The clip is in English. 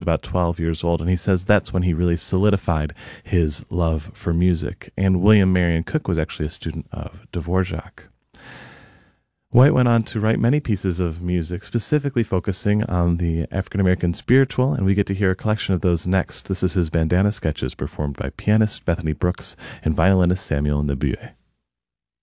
about 12 years old, and he says that's when he really solidified his love for music. And William Marion Cook was actually a student of Dvorak. White went on to write many pieces of music, specifically focusing on the African-American spiritual, and we get to hear a collection of those next. This is his bandana sketches performed by pianist Bethany Brooks and violinist Samuel Nabue.